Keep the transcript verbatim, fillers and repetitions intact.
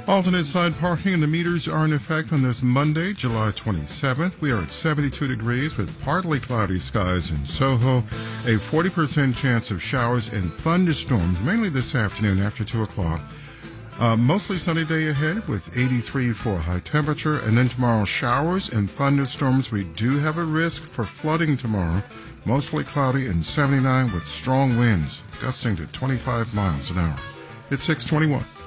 Alternate side parking and the meters are in effect on this Monday, July twenty-seventh. We are at seventy-two degrees with partly cloudy skies in Soho, a forty percent chance of showers and thunderstorms, mainly this afternoon after two o'clock. Uh, mostly sunny day ahead with eighty-three for a high temperature, and then tomorrow showers and thunderstorms. We do have a risk for flooding tomorrow, mostly cloudy and seventy-nine with strong winds, gusting to twenty-five miles an hour. It's six twenty-one.